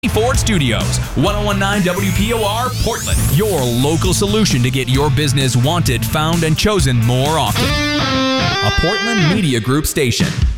Ford Studios, 1019 WPOR, Portland. Your local solution to get your business wanted, found, and chosen more often. A Portland Media Group station.